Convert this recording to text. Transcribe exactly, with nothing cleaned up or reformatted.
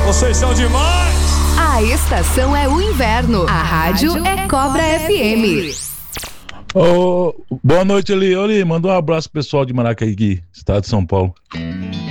Vocês são demais! A estação é o inverno. A rádio é Cobra F M. Oh, boa noite, Eli. Oli, manda um abraço pro pessoal de Maracaíqui, estado de São Paulo.